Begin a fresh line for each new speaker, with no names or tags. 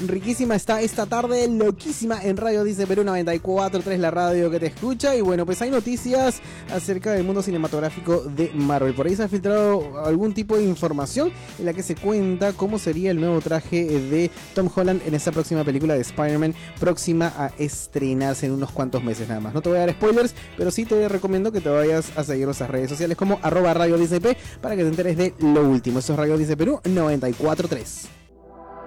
riquísima está esta tarde, loquísima en Radio Dice Perú 94.3, la radio que te escucha. Y bueno, pues hay noticias acerca del mundo cinematográfico de Marvel. Por ahí se ha filtrado algún tipo de información en la que se cuenta cómo sería el nuevo traje de Tom Holland en esta próxima película de Spider-Man, próxima a estrenarse en unos cuantos meses nada más. No te voy a dar spoilers, pero sí te recomiendo que te vayas a seguir nuestras redes sociales como @Radio Dice P para que te enteres de lo último. Esto es Radio Dice Perú 94.3.